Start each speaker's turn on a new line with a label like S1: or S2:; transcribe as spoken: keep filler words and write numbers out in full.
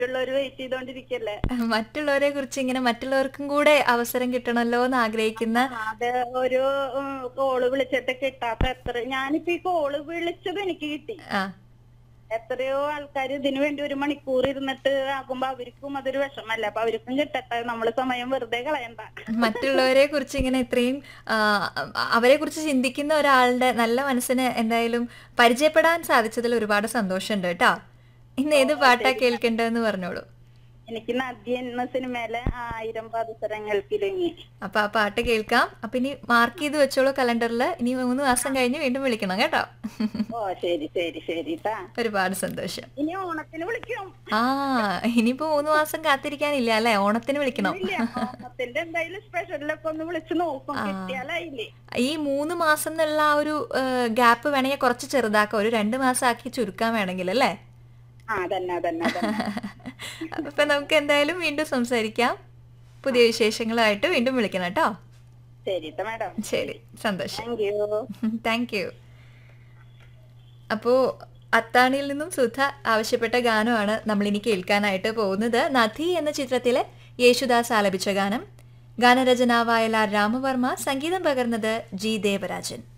S1: മറ്റുള്ളവര് വെയിറ്റ് ചെയ്തോണ്ടിരിക്കല്ലേ.
S2: മറ്റുള്ളവരെ കുറിച്ച് ഇങ്ങനെ മറ്റുള്ളവർക്കും കൂടെ അവസരം കിട്ടണല്ലോ എന്ന് ആഗ്രഹിക്കുന്ന.
S1: ആ, അത് ഒരു കോള് വിളിച്ചിട്ട് കിട്ടാത്ത എത്ര, ഞാനിപ്പോ ഈ കോള് വിളിച്ചത് എനിക്ക് കിട്ടി.
S2: ആ
S1: എത്രയോ ആൾക്കാർ ഇതിനു വേണ്ടി ഒരു മണിക്കൂർ ഇരുന്നിട്ട് ആകുമ്പോ അവർക്കും അതൊരു വിഷമല്ല. അപ്പൊ അവർക്കും കിട്ടട്ടെ, നമ്മള് സമയം വെറുതെ കളയണ്ട.
S2: മറ്റുള്ളവരെ കുറിച്ച് ഇങ്ങനെ ഇത്രയും ആ, അവരെ കുറിച്ച് ചിന്തിക്കുന്ന ഒരാളുടെ നല്ല മനസ്സിന് എന്തായാലും പരിചയപ്പെടാൻ സാധിച്ചതിൽ ഒരുപാട് സന്തോഷമുണ്ട് കേട്ടോ. ഇന്ന്
S1: ഓ
S2: ഏത് പാട്ടാ
S1: ശരി.
S2: കേൾക്കേണ്ടതെന്ന് പറഞ്ഞോളൂ.
S1: എനിക്ക് നദ്യ എന്ന സിനിമയിലെ ആയിരം പാദസരങ്ങൾക്കിലുങ്ങി.
S2: അപ്പൊ ആ പാട്ട് കേൾക്കാം. അപ്പൊ ഇനി മാർക്ക് ചെയ്ത് വെച്ചോളൂ കലണ്ടറിൽ. ഇനി മൂന്ന് മാസം കഴിഞ്ഞ് വീണ്ടും വിളിക്കണം കേട്ടോ.
S1: ഓ ശരി ശരി ശരി ട്ടാ.
S2: ഒരുപാട് സന്തോഷം.
S1: ഇനി ഓണത്തിന് വിളിക്കും.
S2: ആ ഇനിയിപ്പോ മൂന്ന് മാസം കാത്തിരിക്കാനില്ല അല്ലെ, ഓണത്തിന് വിളിക്കണം.
S1: ഇല്ല, ഓണത്തിന്റെ എന്തായാലും സ്പെഷ്യലൊക്കെ ഒന്ന് വിളിച്ചു നോക്കും,
S2: ആ.
S1: കിട്ടിയാലായില്ലേ.
S2: ഈ മൂന്ന് മാസം എന്നുള്ള ആ ഒരു ഗ്യാപ്പ് വേണമെങ്കിൽ കുറച്ച് ചെറുതാക്കാം, ഒരു രണ്ട് മാസം ആക്കി ചുരുക്കാൻ വേണമെങ്കിൽ അല്ലേ.
S1: ആ തന്നെ തന്നെ തന്നെ.
S2: അപ്പൊ നമുക്ക് എന്തായാലും വീണ്ടും സംസാരിക്കാം. പുതിയ വിശേഷങ്ങളായിട്ട് വീണ്ടും വിളിക്കണം കേട്ടോ.
S1: ശരി ട്ടാ മാഡം.
S2: ശരി, സന്തോഷം.
S1: Thank you.
S2: Thank you. അപ്പോൾ അത്താണിയിൽ നിന്നും സുധ ആവശ്യപ്പെട്ട ഗാനമാണ് നമ്മൾ ഇനി കേൾക്കാനായിട്ട് പോകുന്നത്. നദി എന്ന ചിത്രത്തിലെ യേശുദാസ് ആലപിച്ച ഗാനം. ഗാനരചന വയലാർ രാമവർമ്മ, സംഗീതം പകർന്നത് ജി ദേവരാജൻ.